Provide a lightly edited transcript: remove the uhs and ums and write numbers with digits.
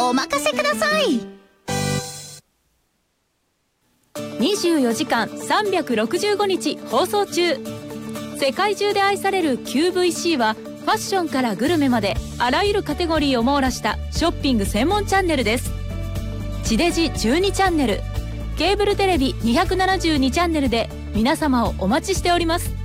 お任せください。 24時間365日放送中。世界中で愛される QVC はファッションからグルメまであらゆるカテゴリーを網羅したショッピング専門チャンネルです。地デジ12チャンネル、ケーブルテレビ272チャンネルで皆様をお待ちしております。